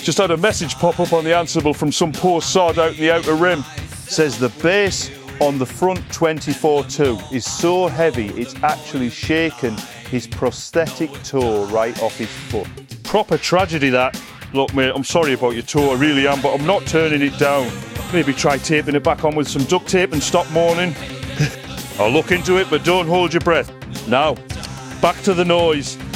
Just had a message pop up on the Ansible from some poor sod out in the outer rim. Says the base on the front 24-2 is so heavy it's actually shaken his prosthetic toe right off his foot. Proper tragedy that. Look mate, I'm sorry about your toe, I really am, but I'm not turning it down. Maybe try taping it back on with some duct tape and stop moaning. I'll look into it, but don't hold your breath. Now, back to the noise.